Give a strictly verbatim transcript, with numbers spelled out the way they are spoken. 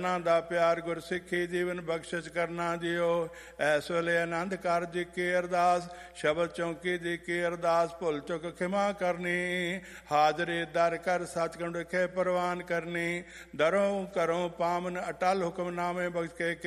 ਚਰਨਾਂ ਦਾ ਪਿਆਰ ਗੁਰਸਿੱਖੀ ਜੀਵਨ ਬਖਸ਼ਿਸ਼ ਕਰਨਾ ਜਿਓ। ਐਸ ਵੇਲੇ ਆਨੰਦ ਕਾਰਜ ਜੀ ਕੀ ਅਰਦਾਸ, ਸ਼ਬਦ ਚੌਂਕੀ ਜੀ ਕੀ ਅਰਦਾਸ, ਭੁੱਲ ਚੁੱਕ ਖਿਮਾ ਕਰਨੀ, ਹਾਜ਼ਰੀ ਦਰ ਕਰ ਸੱਚਖੰਡ ਵਿਖੇ ਪ੍ਰਵਾਨ ਕਰਨੀ, ਦਰੋਂ ਘਰੋਂ ਪਾਵਨ ਅਟਲ ਹੁਕਮਨਾਮੇ ਬਖਸ਼ ਕੇ